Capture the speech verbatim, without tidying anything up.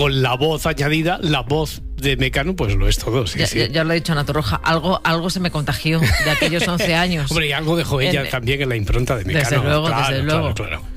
con la voz añadida, la voz de Mecano, pues lo es todo. Sí, ya, sí. ya, ya lo he dicho, Ana Torroja, algo, algo se me contagió de aquellos once años. Hombre, y algo dejó ella En- también en la impronta de Mecano. Desde luego, claro, desde luego. Claro, claro.